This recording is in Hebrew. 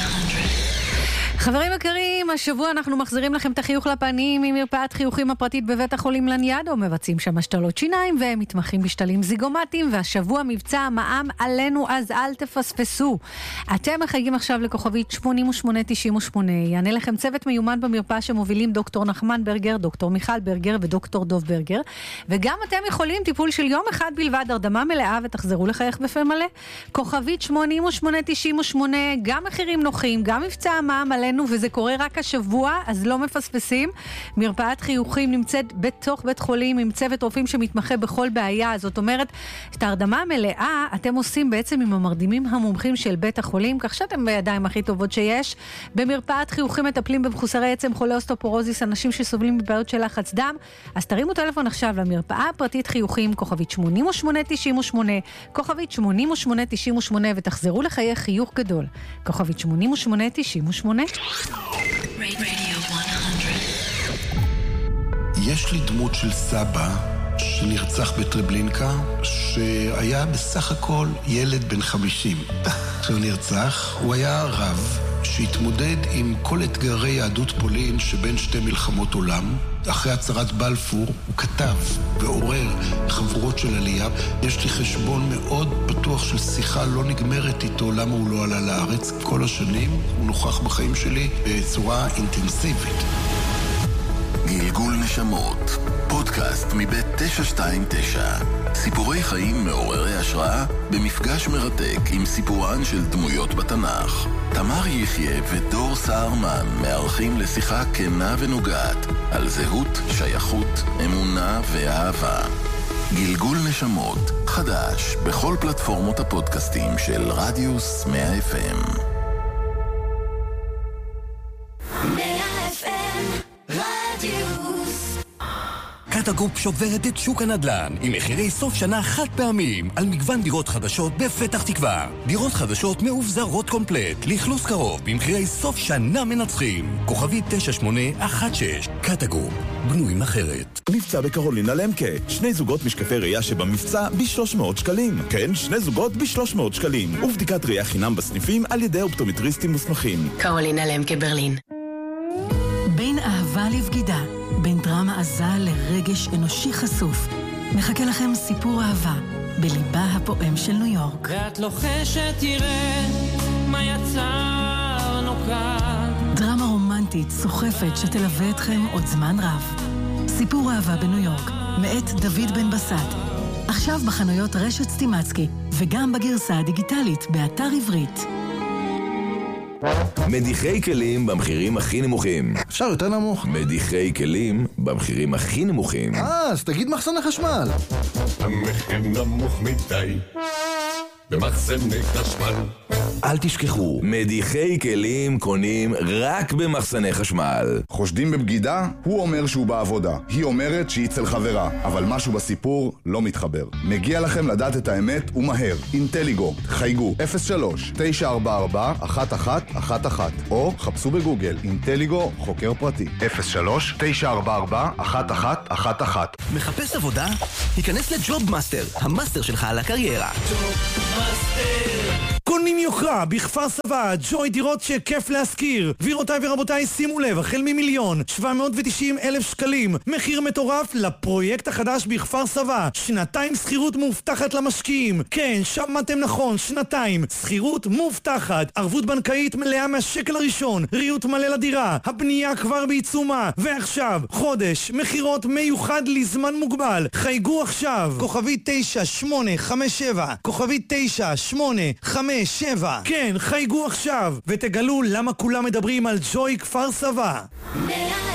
חברים יקרים, השבוע אנחנו מחזירים לכם את החיוך לפנים ממרפאת חיוכים הפרטית בבית החולים לניאדו, מבצעים שם השתלות שיניים והם מתמחים בשתלים זיגומטיים, והשבוע מבצע המע"מ עלינו, אז אל תפספסו. אתם מחייגים עכשיו לכוכבית 8898, יענה לכם צוות מיומן במרפאה שמובילים דוקטור נחמן ברגר, דוקטור מיכל ברגר ודוקטור דוב ברגר, וגם אתם יכולים טיפול של יום אחד בלבד, הרדמה מלאה ותחזרו לחייך בפה מלא. כוכבית 8898, גם מחירים נוחים, גם מבצע המע"מ עלינו, וזה קורה רק השבוע, אז לא מפספסים. מרפאת חיוכים נמצאת בתוך בית חולים עם צוות רופאים שמתמחה בכל בעיה, זאת אומרת, את ההרדמה המלאה אתם עושים בעצם עם המרדימים המומחים של בית החולים, כך שאתם בידיים הכי טובות שיש. במרפאת חיוכים מטפלים במחוסרי עצם, חולי אוסטאופורוזיס, אנשים שסובלים מבעיות של לחץ דם, אז תרימו טלפון עכשיו למרפאה הפרטית חיוכים, כוכבית 8898, כוכבית 8898, ותחזרו לחיי חיוך גדול. כוכבית 8898. יש לי דמות של סבא שנרצח בטרבלינקה, שהיה בסך הכל ילד בן 50. כשהוא נרצח, הוא היה רב שהתמודד עם כל אתגרי יהדות פולין שבין שתי מלחמות עולם. אחרי הצהרת בלפור הוא כתב ועורר חבורות של עלייה. יש לי חשבון מאוד פתוח של שיחה לא נגמרת איתו למה הוא לא עלה לארץ. כל השנים הוא נוכח בחיים שלי בצורה אינטנסיבית. גלגול נשמות, פודקאסט מבית 929. סיפורי חיים מעוררי השראה במפגש מרתק עם סיפורן של דמויות בתנ"ך. תמר יחיה ודור סהרמן מארחים לשיחה כנה ונוגעת על זהות, שייכות, אמונה ואהבה. גלגול נשמות, חדש בכל פלטפורמות הפודקאסטים של רדיוס 100 FM. 100 FM רדיוס. קטגופ שוברת את שוק הנדל"ן עם מחירי סוף שנה חד פעמים על מגוון דירות חדשות בפתח תקווה. דירות חדשות מאובזרות קומפלט, לכלוס קרוב במחירי סוף שנה מנצחים. כוכבית 9816. קטגופ, בנויים אחרת. מבצע בקרולינה למקה, 2 זוגות משקפי ראייה שבמבצע ב-300 שקלים. כן, 2 זוגות ב-300 שקלים. ובדיקת ראייה חינם בסניפים על ידי אופטומטריסטים מוסמכים. קרולינה למקה ברלין. בין אהבה לבגידה, בין דרמה עזה לרגש אנושי חשוף, מחכה לכם סיפור אהבה בליבה הפועם של ניו יורק. ואת לוחשת תראה מה יצרנו כאן. דרמה רומנטית סוחפת שתלווה אתכם עוד זמן רב. סיפור אהבה בניו יורק, מאת דוד בן בסט. עכשיו בחנויות רשת סטימצקי, וגם בגרסה הדיגיטלית באתר עברית. מדיחי כלים במחירים הכי נמוכים. אפשר יותר נמוך? מדיחי כלים במחירים הכי נמוכים. אז תגיד מחסני חשמל. המחיר נמוך מדי במחסני חשמל. אל תשכחו, מדיחי כלים קונים רק במחסני חשמל. חושדים בבגידה? הוא אומר שהוא בעבודה. היא אומרת שהיא אצל חברה. אבל משהו בסיפור לא מתחבר. מגיע לכם לדעת את האמת ומהר. אינטליגו, חייגו 03-944-1111 או חפשו בגוגל אינטליגו חוקר פרטי 03-944-1111. מחפש עבודה? היכנס לג'וב מאסטר, המאסטר שלך על הקריירה. ג'וב מאסטר. קונים יוקרה בכפר סבא, ג'וי דירות שכיף להשכיר. גבירותיי ורבותיי, שימו לב, החל מ1,790,000 שקלים. מחיר מטורף לפרויקט החדש בכפר סבא. 2 שכירות מובטחת למשקיעים. כן, שמעתם נכון, 2 שכירות מובטחת. ערבות בנקאית מלאה מהשקל הראשון. ריהוט מלא לדירה. הבנייה כבר בעיצומה. ועכשיו, חודש, מחירות מיוחד לזמן מוגבל. חייגו עכשיו. כוכבית 9857. כוכבית 9857. כן, חייגו עכשיו ותגלו למה כולם מדברים על ג'וי כפר סבא.